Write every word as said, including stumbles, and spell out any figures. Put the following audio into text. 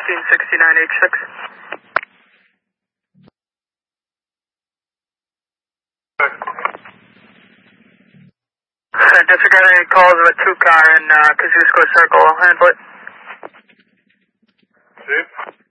fifteen sixty-nine H six. Disregard any calls of a two car in uh, Kosciuszko Circle. I'll handle it. Chief?